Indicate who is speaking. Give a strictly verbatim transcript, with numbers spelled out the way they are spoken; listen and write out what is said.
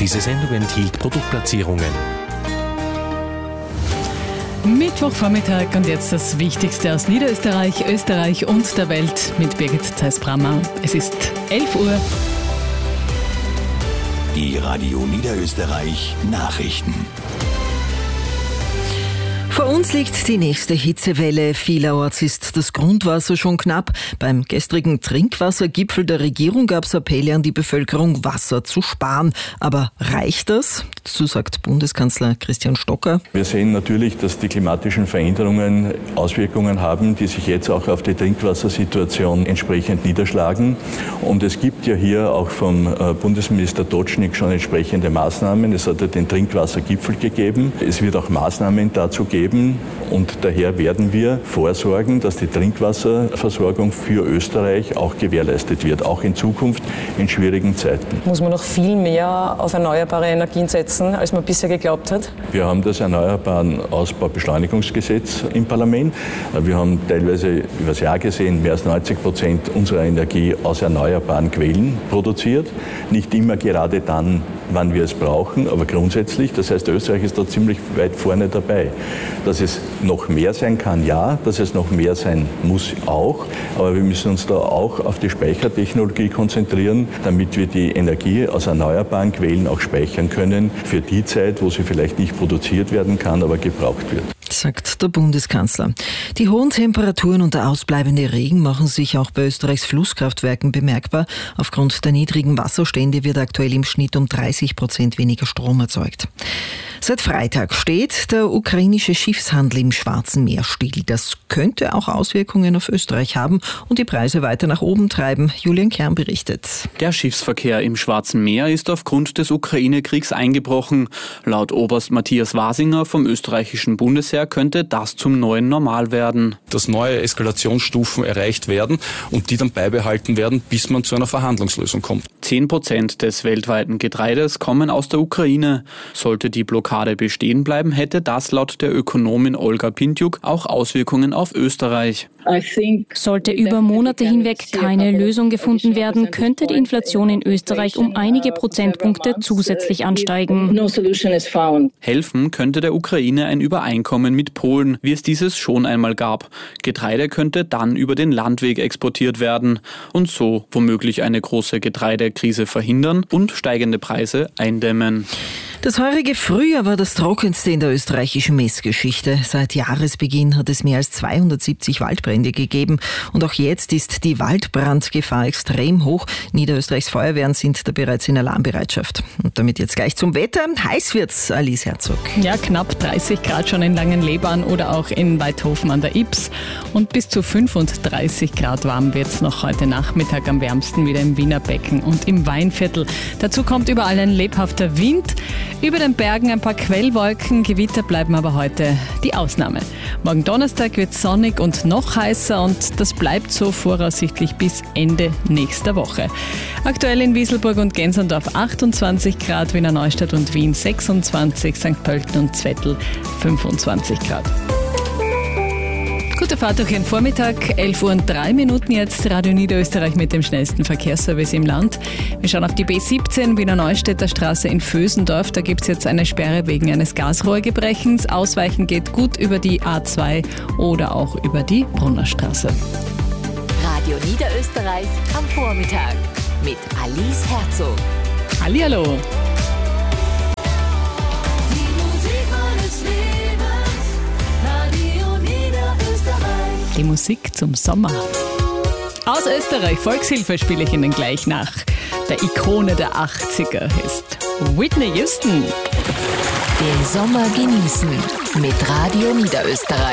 Speaker 1: Diese Sendung enthielt Produktplatzierungen.
Speaker 2: Mittwochvormittag und jetzt das Wichtigste aus Niederösterreich, Österreich und der Welt mit Birgit Zeiss-Brammer. Es ist elf Uhr.
Speaker 3: Die Radio Niederösterreich Nachrichten.
Speaker 4: Vor uns liegt die nächste Hitzewelle. Vielerorts ist das Grundwasser schon knapp. Beim gestrigen Trinkwassergipfel der Regierung gab es Appelle an die Bevölkerung, Wasser zu sparen. Aber reicht das? Dazu sagt Bundeskanzler Christian Stocker.
Speaker 5: Wir sehen natürlich, dass die klimatischen Veränderungen Auswirkungen haben, die sich jetzt auch auf die Trinkwassersituation entsprechend niederschlagen. Und es gibt ja hier auch vom Bundesminister Totschnig schon entsprechende Maßnahmen. Es hat ja den Trinkwassergipfel gegeben. Es wird auch Maßnahmen dazu geben. Und daher werden wir vorsorgen, dass die Trinkwasserversorgung für Österreich auch gewährleistet wird, auch in Zukunft in schwierigen Zeiten.
Speaker 6: Muss man noch viel mehr auf erneuerbare Energien setzen, als man bisher geglaubt hat?
Speaker 5: Wir haben das Erneuerbaren Ausbaubeschleunigungsgesetz im Parlament. Wir haben teilweise über das Jahr gesehen mehr als neunzig Prozent unserer Energie aus erneuerbaren Quellen produziert. Nicht immer gerade dann, wann wir es brauchen, aber grundsätzlich. Das heißt, Österreich ist da ziemlich weit vorne dabei. Dass es noch mehr sein kann, ja. Dass es noch mehr sein muss, auch. Aber wir müssen uns da auch auf die Speichertechnologie konzentrieren, damit wir die Energie aus erneuerbaren Quellen auch speichern können für die Zeit, wo sie vielleicht nicht produziert werden kann, aber gebraucht wird.
Speaker 4: Sagt der Bundeskanzler. Die hohen Temperaturen und der ausbleibende Regen machen sich auch bei Österreichs Flusskraftwerken bemerkbar. Aufgrund der niedrigen Wasserstände wird aktuell im Schnitt um dreißig Prozent weniger Strom erzeugt. Seit Freitag steht der ukrainische Schiffshandel im Schwarzen Meer still. Das könnte auch Auswirkungen auf Österreich haben und die Preise weiter nach oben treiben. Julian Kern berichtet.
Speaker 7: Der Schiffsverkehr im Schwarzen Meer ist aufgrund des Ukraine-Kriegs eingebrochen. Laut Oberst Matthias Wasinger vom österreichischen Bundesheer könnte das zum neuen Normal werden.
Speaker 8: Dass neue Eskalationsstufen erreicht werden und die dann beibehalten werden, bis man zu einer Verhandlungslösung kommt.
Speaker 7: Zehn Prozent des weltweiten Getreides kommen aus der Ukraine. Sollte die Blockade bestehen bleiben, hätte das laut der Ökonomin Olga Pintjuk auch Auswirkungen auf Österreich.
Speaker 9: Sollte über Monate hinweg keine Lösung gefunden werden, könnte die Inflation in Österreich um einige Prozentpunkte zusätzlich ansteigen.
Speaker 7: Helfen könnte der Ukraine ein Übereinkommen mit Polen, wie es dieses schon einmal gab. Getreide könnte dann über den Landweg exportiert werden und so womöglich eine große Getreidekrise verhindern und steigende Preise eindämmen.
Speaker 4: Das heurige Frühjahr war das trockenste in der österreichischen Messgeschichte. Seit Jahresbeginn hat es mehr als zweihundertsiebzig Waldbrände gegeben. Und auch jetzt ist die Waldbrandgefahr extrem hoch. Niederösterreichs Feuerwehren sind da bereits in Alarmbereitschaft. Und damit jetzt gleich zum Wetter. Heiß wird's, Alice Herzog.
Speaker 2: Ja, knapp dreißig Grad schon in Langenlebarn oder auch in Weidhofen an der Ybbs. Und bis zu fünfunddreißig Grad warm wird's noch heute Nachmittag, am wärmsten wieder im Wiener Becken und im Weinviertel. Dazu kommt überall ein lebhafter Wind. Über den Bergen ein paar Quellwolken, Gewitter bleiben aber heute die Ausnahme. Morgen Donnerstag wird sonnig und noch heißer und das bleibt so voraussichtlich bis Ende nächster Woche. Aktuell in Wieselburg und Gensendorf achtundzwanzig Grad, Wiener Neustadt und Wien sechsundzwanzig, Sankt Pölten und Zwettl fünfundzwanzig Grad. Gute Fahrt durch den Vormittag, elf Uhr und drei Minuten jetzt, Radio Niederösterreich mit dem schnellsten Verkehrsservice im Land. Wir schauen auf die B siebzehn, Wiener Neustädter Straße in Vösendorf. Da gibt es jetzt eine Sperre wegen eines Gasrohrgebrechens. Ausweichen geht gut über die A zwei oder auch über die Brunnerstraße.
Speaker 10: Radio Niederösterreich am Vormittag mit Alice Herzog.
Speaker 2: Hallihallo. Die Musik zum Sommer. Aus Österreich, Volkshilfe spiele ich Ihnen gleich nach. Der Ikone der achtziger ist Whitney Houston.
Speaker 10: Den Sommer genießen mit Radio Niederösterreich.